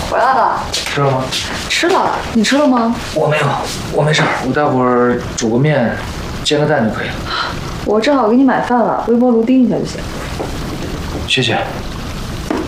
回来了。 吃了吗？ 吃了，你吃了吗？ 我没有，我没事儿，我待会儿煮个面，煎个蛋就可以了。 我正好给你买饭了，微波炉叮一下就行。 谢谢。